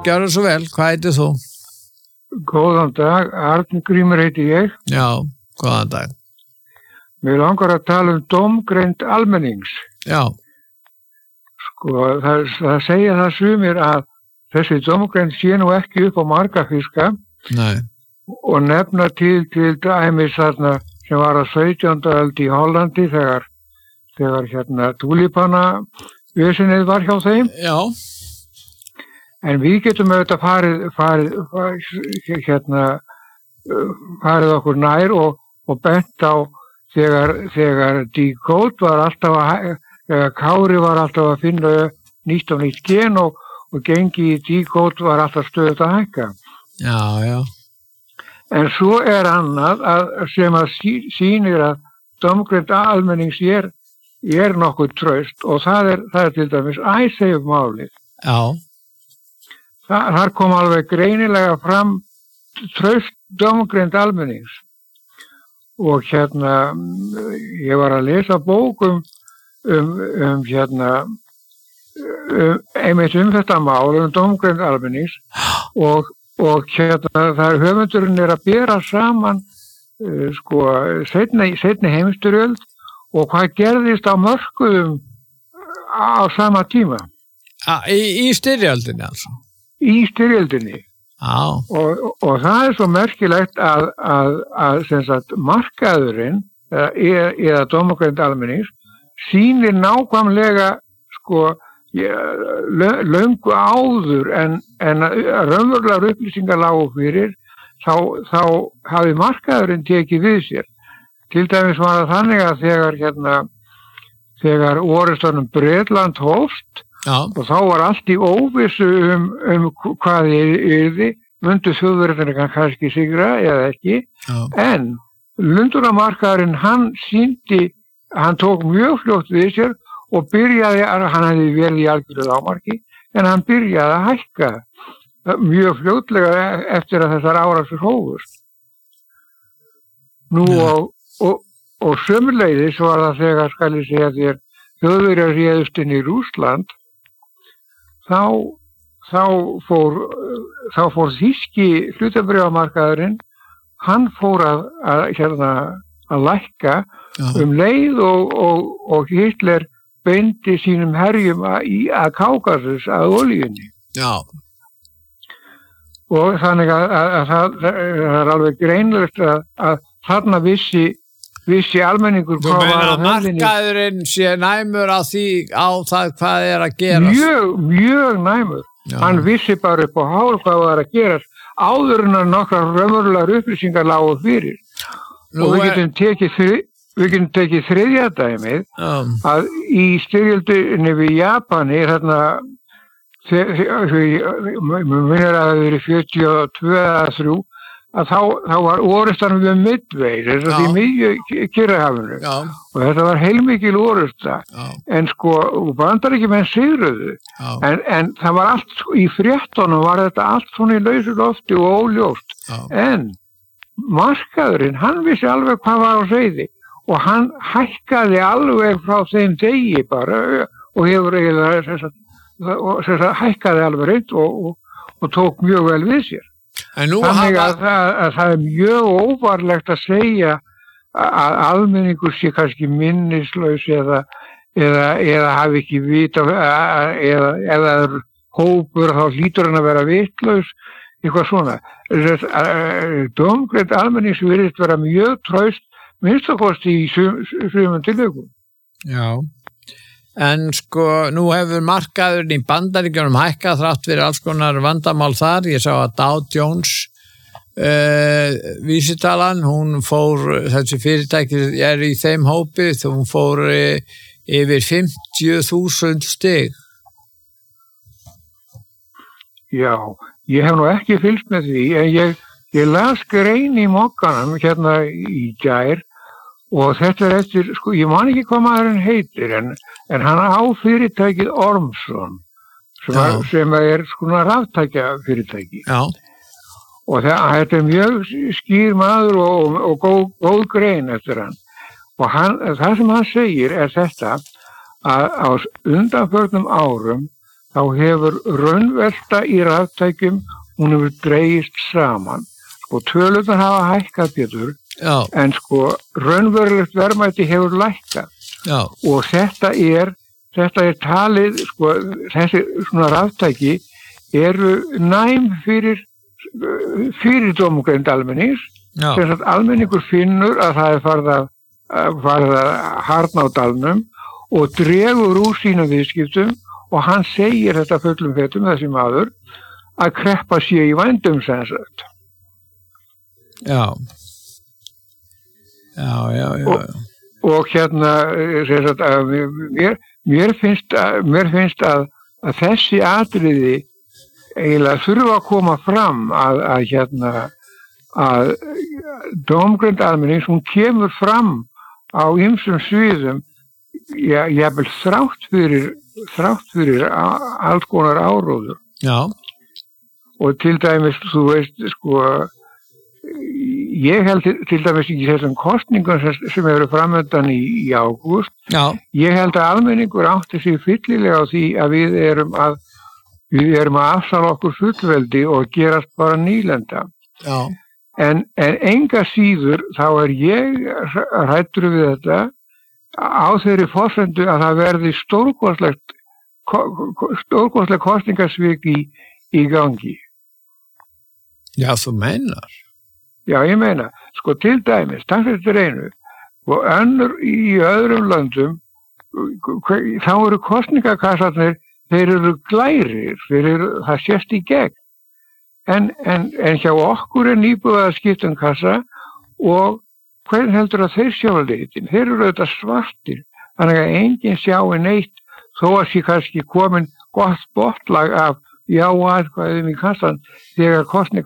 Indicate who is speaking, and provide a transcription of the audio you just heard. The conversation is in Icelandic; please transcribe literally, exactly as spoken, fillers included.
Speaker 1: gjörðu svo vel, hvað heitir þú?
Speaker 2: Góðan dag, Arngrímur heiti ég.
Speaker 1: Já, góðan dag.
Speaker 2: Mér langar að tala um dómgreind almennings.
Speaker 1: Já.
Speaker 2: Sko, það, það segja það sumir að þessi dómgreind sé nú ekki upp á marga fiska.
Speaker 1: Nei.
Speaker 2: Og nefna til til dæmis þarna sem var á sautjándu öld í Hollandi þegar, þegar hérna túlípana vesenið var hjá þeim.
Speaker 1: Já.
Speaker 2: En við getum auðvitað farið, farið, farið hérna farið okkur nær og, og bent á þegar, þegar Decode var alltaf að, þegar Kári var alltaf að finna nýtt og nýtt gen og, og gengi í Decode var alltaf stöðugt að hækka.
Speaker 1: Já, já.
Speaker 2: En svo er annað að, sem að sí, sýnir að dómgreind almennings er, er nokkuð traust og það er, það er til dæmis iSafe málið.
Speaker 1: Já.
Speaker 2: Það, þar kom alveg greinilega fram traust dómgreind almennings. Og hérna, ég var að lesa bók um, um, um hérna, um, einmitt um þetta mál, um dómgreind almennings og Og hérna, það er höfundurinn er að bera saman uh, sko, seinni, seinni heimsstyrjöld og hvað gerðist á mörkuðum á sama tíma.
Speaker 1: A, í, í styrjöldinni altså?
Speaker 2: Í styrjöldinni.
Speaker 1: Já.
Speaker 2: Og, og það er svo merkilegt að, að, að sem sagt, markaðurinn eða, eða dómgreind almennings sýnir nákvæmlega sko löngu áður en, en raunverulegar upplýsingar lágu fyrir þá, þá hafi markaðurinn tekið við sér. Til dæmis var það þannig að þegar hérna, þegar orrustan um Bretland hófst
Speaker 1: Já.
Speaker 2: Og þá var allt í óvissu um, um hvað yrði, mundu Þjóðverjarnir kannski sigra eða ekki,
Speaker 1: Já.
Speaker 2: En Lundúnamarkaðurinn hann sýndi, hann tók mjög fljótt við sér og byrjaði, hann hefði verið í algjörðu lágmarki, en hann byrjaði að hækka mjög fljótlega eftir að þessar árásir hófust. Nú ja. og, og, og sömuleiðis var það þegar skal ég segja þér Þjóðverjar réðust inn í Rússland, þá, þá fór, þá fór þýski hlutabréfamarkaðurinn, hann fór að, að, hérna, að lækka ja. um leið og, og, og Hitler beindi sínum herjum að, í, að Kákasus að olíunni.
Speaker 1: Já.
Speaker 2: Og þannig að, að, að það, það er alveg greinlegt að, að þarna vissi, vissi almenningur
Speaker 1: hvað var að ferðinni. Markaðurinn sé næmur á því á það hvað er að gerast.
Speaker 2: Mjög, mjög næmur. Já. Hann vissi bara upp á hár hvað var að gerast áður en að nokkrar raunverulegar upplýsingar lágu fyrir. Nú og við getum tekið því Við getum tekið þriðja dæmið um. að í styrjöldinni við Japani, þarna, mér minnir að það verið fjörutíu og tvö eða þrjú, að þá, þá var orrustan við Midway, þess að því miðju Kyrrahafinu. Já. Og þetta var heilmikil orrusta, Já. En sko, Bandaríkjamenn sigruðu, en, en það var allt, í fréttunum var þetta allt svona í lausu lofti og óljóst, Já. En markaðurinn, hann vissi alveg hvað var á seiði. Og hann hækkaði alveg frá þeim degi bara og hefur eiginlega hækkaði alveg reynd og, og, og tók mjög vel við sér. Þannig að, hafa... að, að það er mjög óvarlegt að segja að almenningur sé kannski minnislaus eða, eða, eða hafi ekki vita eða, eða hópur þá hlýtur hann að vera vitlaus, eitthvað svona. Dómgreind almennings virðist vera mjög traust minnst að kosti í sumum tilökum.
Speaker 1: Já, en sko, nú hefur markaðurinn í Bandaríkjunum hækkað þrátt fyrir alls konar vandamál þar. Ég sá að Dow Jones uh, vísitalan, hún fór, þessi fyrirtæki er í þeim hópi, hún fór uh, yfir fimmtíu þúsund stig.
Speaker 2: Já, ég hef nú ekki fylgst með því, en ég Ég las grein í Mokkanum hérna í gær og þetta er eftir, sko, ég man ekki hvað maðurinn heitir, en, en hann á fyrirtækið Ormsson, sem, er, sem er sko raftækja fyrirtæki. Já. Og það, þetta er mjög skýr maður og, og góð, góð grein eftir hann. Og hann, það sem hann segir er þetta, að á undanförnum árum, þá hefur raunvelta í raftækjum, hún hefur dregist saman. Sko tölurnar hafa hækkað Pétur,
Speaker 1: Já.
Speaker 2: en sko raunverulegt verðmæti hefur lækkað.
Speaker 1: Já.
Speaker 2: Og þetta er, þetta er talið, sko, þessi svona raftæki eru næm fyrir, fyrir dómgreind almennings, sem að almenningur finnur að það er farið að, farið að harðna á dalnum og dregur úr sínum viðskiptum og hann segir þetta fullum fetum, þessi maður, að kreppa sé í vændum sem sagt.
Speaker 1: Já. Já, já, já.
Speaker 2: Og, og hérna, sem sagt, að mér, mér finnst, að, mér finnst að, að þessi atriði eiginlega þurfa að koma fram að, að hérna, að dómgreind almennings, hún kemur fram á ýmsum sviðum, ja, jafnvel þrátt fyrir, þrátt fyrir alls konar áróður.
Speaker 1: Já.
Speaker 2: Og til dæmis, þú veist, sko, ég held til dæmis ekki þessum kosningum sem, sem eru framöndan í, í ágúst.
Speaker 1: Já. Ég
Speaker 2: held að almenningur átti sig fyllilega á því að við erum að, við erum að afsala okkur fullveldi og gerast bara nýlenda.
Speaker 1: Já.
Speaker 2: En, en enga síður þá er ég hræddur við þetta á þeirri forsendu að það verði stórkostlegt stórkostlegt kosningasvik í, í gangi.
Speaker 1: Já, þú meinar?
Speaker 2: Já, ég meina. Sko til dæmis, takk eftir einu, og önnur í öðrum löndum, þá eru kosningakassarnir, þeir eru glærir, þeir eru, það sést í gegn. En, en, en hjá okkur er nýbúið að skipta um kassa og hvernig heldur að þeir sjá litin? Þeir eru auðvitað svartir, þannig að enginn sjái neitt þó að sé kannski komin gott botlag af já aðkvæðum í kassan þegar kosning